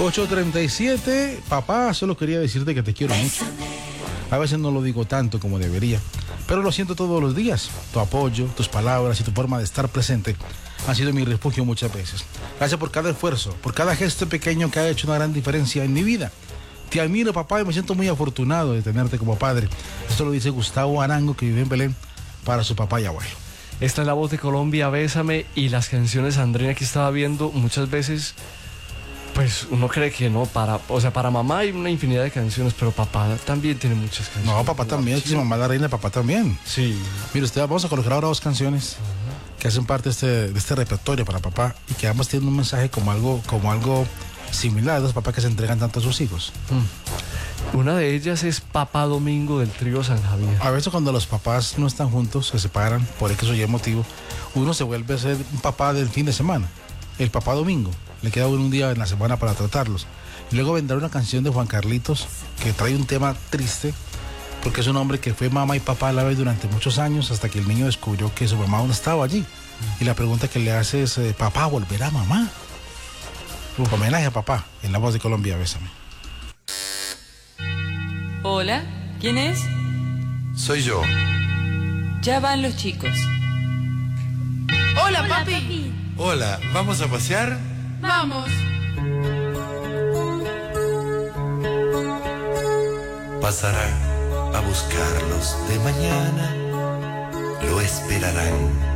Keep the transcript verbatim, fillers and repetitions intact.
ocho treinta y siete, papá, solo quería decirte que te quiero mucho. A veces no lo digo tanto como debería, pero lo siento todos los días. Tu apoyo, tus palabras y tu forma de estar presente han sido mi refugio muchas veces. Gracias por cada esfuerzo, por cada gesto pequeño que ha hecho una gran diferencia en mi vida. Te admiro, papá, y me siento muy afortunado de tenerte como padre. Esto lo dice Gustavo Arango, que vive en Belén, para su papá y abuelo. Esta es La Voz de Colombia, Bésame, y las canciones, Andrea, que estaba viendo muchas veces, pues uno cree que no, para, o sea, para mamá hay una infinidad de canciones, pero papá también tiene muchas canciones. No, papá también, es que si mamá la reina, papá también. Sí. Mire, usted, vamos a colocar ahora dos canciones uh-huh. que hacen parte de este, de este repertorio para papá y que ambas tienen un mensaje como algo, como algo similar a los papás que se entregan tanto a sus hijos. Mm. Una de ellas es Papá Domingo del trío San Javier. A veces cuando los papás no están juntos, se separan, por X o Y motivo, uno se vuelve a ser un papá del fin de semana, el papá domingo. Le queda un día en la semana para tratarlos. Y luego vendrá una canción de Juan Carlitos que trae un tema triste, porque es un hombre que fue mamá y papá a la vez durante muchos años, hasta que el niño descubrió que su mamá no estaba allí. Y la pregunta que le hace es, ¿papá volverá mamá? Uf, homenaje a papá en La Voz de Colombia, Bésame. Hola, ¿quién es? Soy yo. Ya van los chicos. Hola, papi. Hola, ¿vamos a pasear? Vamos. Pasará a buscarlos de mañana, lo esperarán